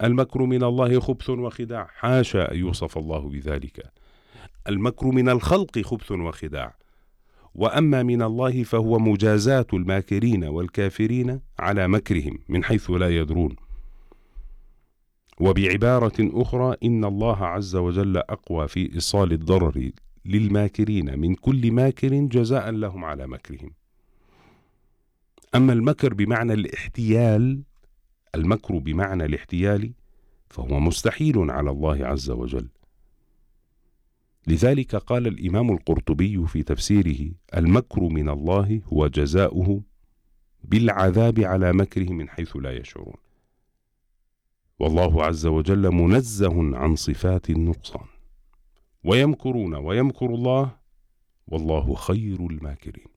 المكر من الله خبث وخداع، حاشا أن يوصف الله بذلك. المكر من الخلق خبث وخداع، وأما من الله فهو مجازاة الماكرين والكافرين على مكرهم من حيث لا يدرون. وبعبارة أخرى إن الله عز وجل أقوى في إيصال الضرر للماكرين من كل ماكر جزاء لهم على مكرهم. أما المكر بمعنى الاحتيال، المكر بمعنى الاحتيال فهو مستحيل على الله عز وجل. لذلك قال الإمام القرطبي في تفسيره: المكر من الله هو جزاؤه بالعذاب على مكره من حيث لا يشعرون. والله عز وجل منزه عن صفات النقصان. ويمكرون ويمكر الله والله خير الماكرين.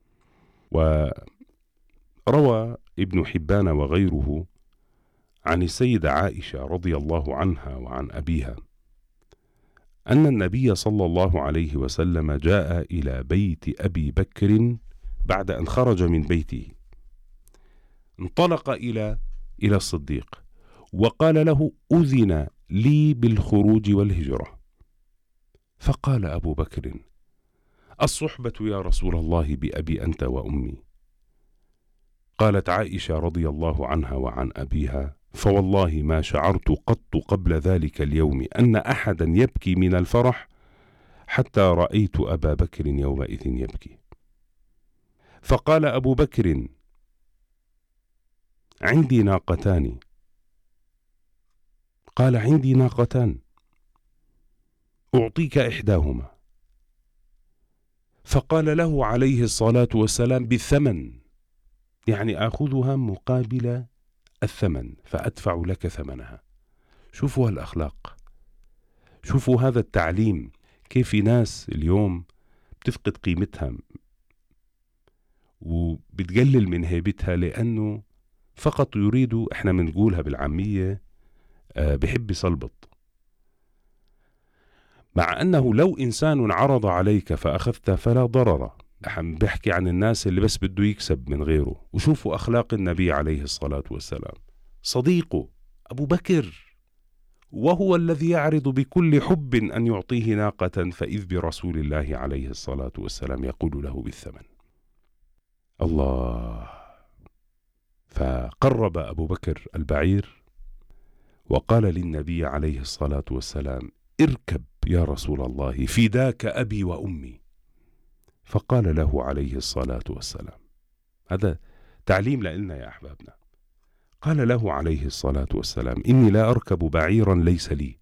وروى ابن حبان وغيره عن السيدة عائشة رضي الله عنها وعن أبيها أن النبي صلى الله عليه وسلم جاء إلى بيت أبي بكر بعد أن خرج من بيته، انطلق إلى الصديق وقال له: أذن لي بالخروج والهجرة. فقال أبو بكر: الصحبة يا رسول الله بأبي أنت وأمي. قالت عائشة رضي الله عنها وعن أبيها: فوالله ما شعرت قط قبل ذلك اليوم أن أحدا يبكي من الفرح حتى رأيت أبا بكر يومئذ يبكي. فقال أبو بكر: عندي ناقتان. قال: عندي ناقتان أعطيك إحداهما. فقال له عليه الصلاة والسلام: بالثمن، يعني آخذها مقابل الثمن، فأدفع لك ثمنها. شوفوا هالأخلاق، شوفوا هذا التعليم، كيف في ناس اليوم بتفقد قيمتها وبتقلل من هيبتها لأنه فقط يريدوا، احنا بنقولها بالعامية، بحب يصلبط. مع أنه لو إنسان عرض عليك فأخذته فلا ضرر. نحن بحكي عن الناس اللي بس بده يكسب من غيره. وشوفوا أخلاق النبي عليه الصلاة والسلام، صديقه أبو بكر وهو الذي يعرض بكل حب أن يعطيه ناقة، فإذ برسول الله عليه الصلاة والسلام يقول له بالثمن. الله. فقرب أبو بكر البعير وقال للنبي عليه الصلاة والسلام: اركب يا رسول الله، فداك أبي وأمي. فقال له عليه الصلاة والسلام، هذا تعليم لنا يا أحبابنا، قال له عليه الصلاة والسلام: إني لا أركب بعيرا ليس لي.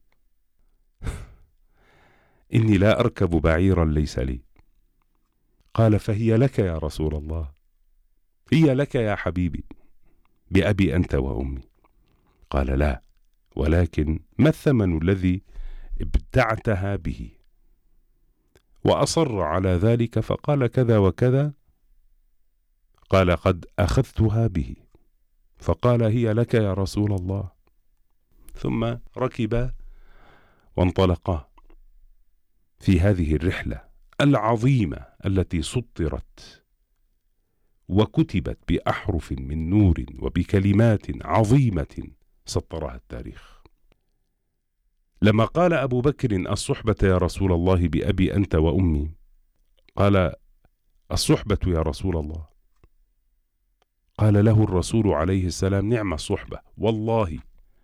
إني لا أركب بعيرا ليس لي. قال: فهي لك يا رسول الله، هي لك يا حبيبي، بأبي أنت وأمي. قال: لا، ولكن ما الثمن الذي ابتعتها به؟ وأصر على ذلك فقال: كذا وكذا. قال: قد أخذتها به. فقال: هي لك يا رسول الله. ثم ركب وانطلقا في هذه الرحلة العظيمة التي سطرت وكتبت بأحرف من نور وبكلمات عظيمة سطرها التاريخ. لما قال أبو بكر: الصحبة يا رسول الله بأبي أنت وأمي، قال: الصحبة يا رسول الله. قال له الرسول عليه السلام: نعم الصحبة، والله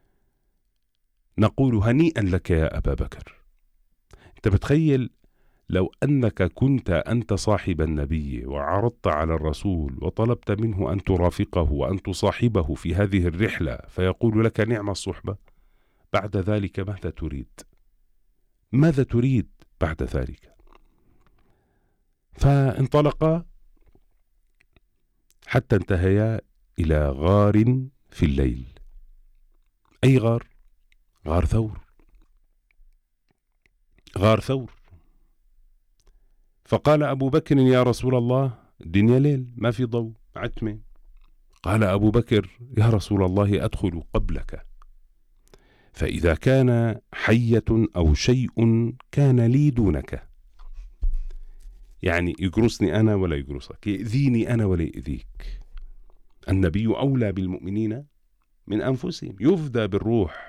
نقول هنيئا لك يا أبا بكر. أنت بتخيل لو أنك كنت أنت صاحب النبي وعرضت على الرسول وطلبت منه أن ترافقه وأن تصاحبه في هذه الرحلة فيقول لك: نعم الصحبة، بعد ذلك ماذا تريد؟ ماذا تريد بعد ذلك؟ فانطلقا حتى انتهيا إلى غار في الليل. أي غار؟ غار ثور. غار ثور. فقال أبو بكر: يا رسول الله، الدنيا ليل، ما في ضوء، عتمة. قال أبو بكر: يا رسول الله، أدخل قبلك، فإذا كان حية أو شيء كان لي دونك، يعني يقرصني أنا ولا يقرصك، يأذيني أنا ولا يأذيك. النبي أولى بالمؤمنين من أنفسهم، يفدى بالروح